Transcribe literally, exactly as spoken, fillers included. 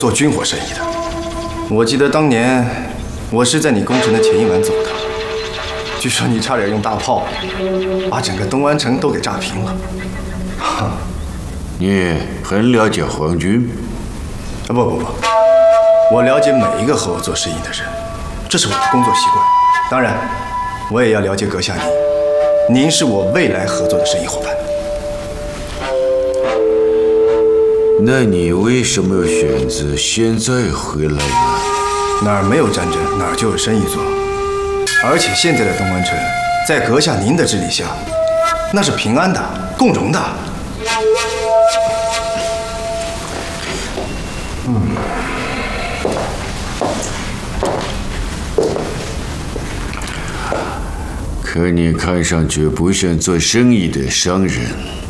做军火生意的。我记得当年我是在你攻城的前一晚走的，据说你差点用大炮把整个东安城都给炸平了。哈， 你很了解皇军？ 啊不不不，我了解每一个和我做生意的人，这是我的工作习惯。当然，我也要了解阁下您，您是我未来合作的生意伙伴。 那你为什么要选择现在回来呢？ 哪儿没有战争，哪儿就有生意做。而且现在的东安城，在阁下您的治理下，那是平安的、共荣的。嗯。 可你看上去不像做生意的商人。